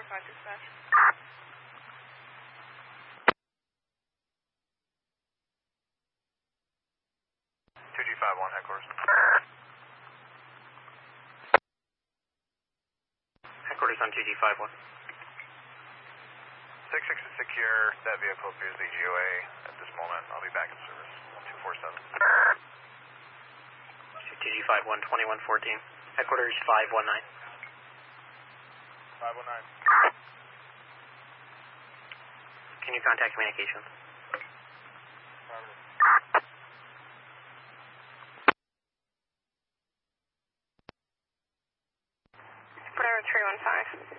5 dispatch. 2G51 headquarters. Headquarters on 2G51. 66 is secure. That vehicle appears to be GOA at this moment. I'll be back in service. 247. 2G51, 2114. Headquarters 519. 519. Can you contact communications? Whatever, 315.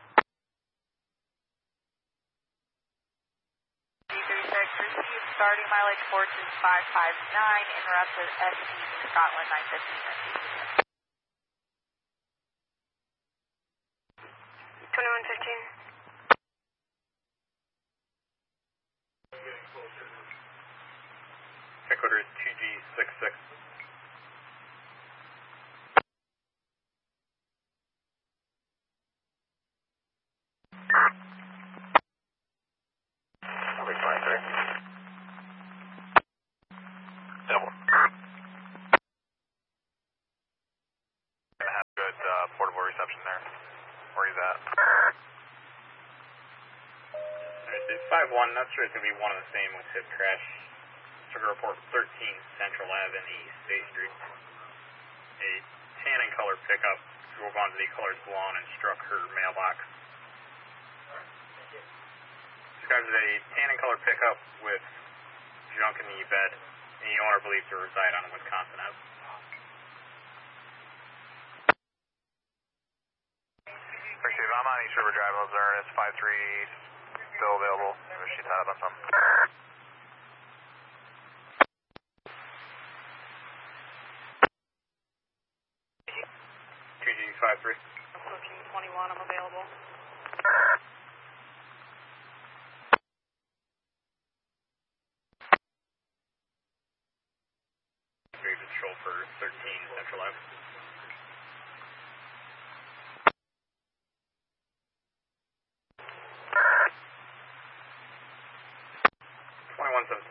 Received starting mileage Fortune 559, interrupted SC Scotland 915. 2115. Headquarters 2G66. Double. Gonna have good portable reception there. Where he's at. It's 5-1, not sure it's going to be one and the same with his crash. Trigger report 13 Central Ave in East State Street. A tan and colored pickup drove onto the colored salon and struck her mailbox. Describes a tan and colored pickup with junk in the bed, and the owner believed to reside on Wisconsin Ave. Receive, I'm on East River Drive, Luzerne. It's 5-3 still available. Maybe she's tied up on something. 2G53. 1421, I'm available. Maybe patrol for 13 Central Ave. 2117.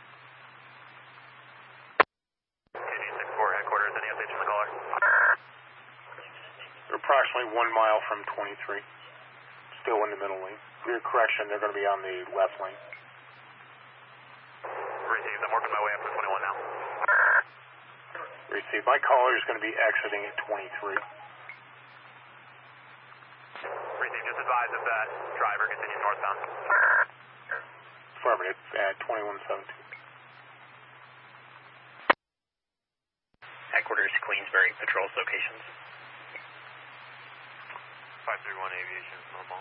2G64 headquarters. Any updates from the caller? They're approximately 1 mile from 23. Still in the middle lane. Rear correction, they're going to be on the left lane. Received. I'm working my way up to 21 now. Received. My caller is going to be exiting at 23. Received. Just advise if that driver continues northbound. Affirmative at 2117. Headquarters Queensbury patrols locations. 531 aviation, normal.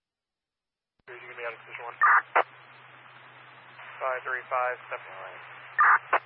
You're going to be out of position 1. 535, stepping right.